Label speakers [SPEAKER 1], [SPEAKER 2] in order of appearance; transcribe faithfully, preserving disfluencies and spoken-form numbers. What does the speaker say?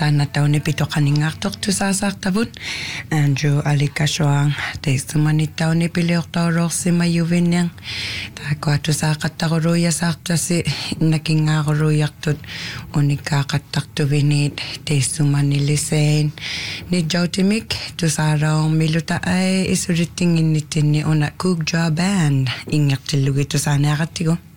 [SPEAKER 1] tana taune pito kaningartok tu saasartavut. Andrew alikashoang teistumani taune pileortaororsi mayuviniang. Takoa tu saaqattaruruya saartasi nakingaaruruyartut unikkaaqattartuvinit teistumani liseen. Ni jautimik tu saaraong miluta ai isurittinginnittinni una Cook Jaw Band ingertillugi tu saaneaqattigu.